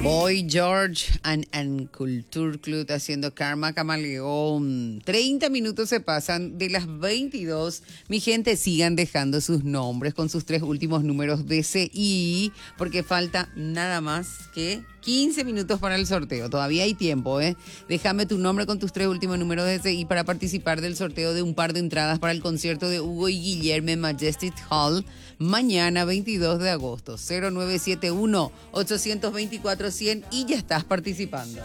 Boy George and Culture Club haciendo Karma Camaleón. 30 minutos se pasan de las 22. Mi gente, sigan dejando sus nombres con sus 3 últimos números de CI, porque falta nada más que 15 minutos para el sorteo. Todavía hay tiempo, ¿eh? Déjame tu nombre con tus 3 últimos números de CI para participar del sorteo de un par de entradas para el concierto de Hugo y Guillermo en Majestic Hall mañana 22 de agosto. 0971-824-100 y ya estás participando.